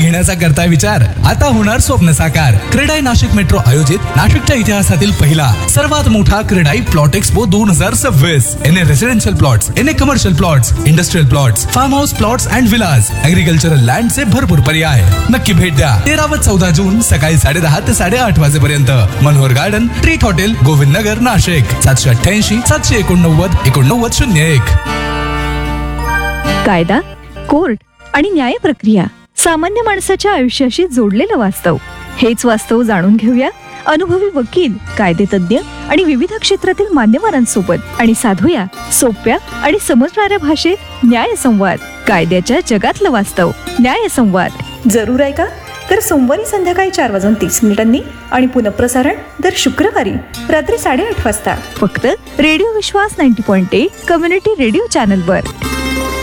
घेण्याचा करताय विचार? आता होणार स्वप्न साकार. क्रेडाई नाशिक मेट्रो आयोजित नाशिकच्या इतिहासातील पहिला सर्वात मोठा क्रेडाई प्लॉट एक्सपो 2026. एने रेसिडेन्शियल प्लॉट्स, एने commercial plots, industrial plots, form house plots and Vilas, agricultural land चे भरपूर पर्याय. नक्की भेट द्या. 13 व 14 जून सकाळी 10:30 ते 8:30 वाजेपर्यंत. Manohar garden, treat hotel, Govind Nagar, Nashik. 788 789 8901. कायदा, कोर्ट आणि न्याय प्रक्रिया सामान्य माणसाच्या आयुष्याशी जोडलेलं वास्तव. हेच वास्तव जाणून घेऊया अनुभवी वकील, कायदेतज्ञ आणि विविध क्षेत्रातील मान्यवरांसोबत आणि साधूया सोप्या आणि समजणाऱ्या भाषेत न्यायसंवाद. कायद्याच्या जगातलं वास्तव. न्यायसंवाद जरूर ऐका. तर सोमवारी संध्याकाळी 4:30 आणि पुनःप्रसारण दर शुक्रवारी रात्री 8:30 वाजता. फक्त रेडिओ विश्वास 90.1 कम्युनिटी रेडिओ चॅनलवर.